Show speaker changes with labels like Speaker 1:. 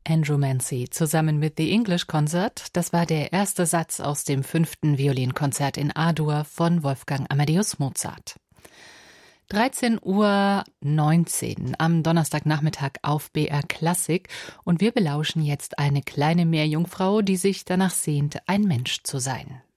Speaker 1: Andrew Mancy zusammen mit The English Concert. Das war der erste Satz aus dem 5. Violinkonzert in A-Dur von Wolfgang Amadeus Mozart. 13:19 Uhr am Donnerstagnachmittag auf BR Klassik und wir belauschen jetzt eine kleine Meerjungfrau, die sich danach sehnt, ein Mensch zu sein.